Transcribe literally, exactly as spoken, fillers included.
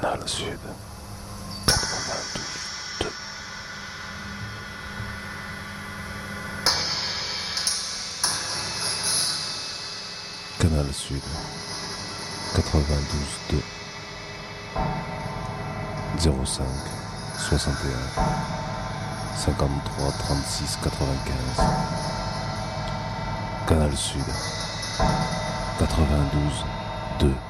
Canal Sud, quatre-vingt-douze deux. Canal Sud, quatre-vingt-douze deux. zéro cinq, soixante et un, cinquante-trois, trente-six, quatre-vingt-quinze. Canal Sud, quatre-vingt-douze deux.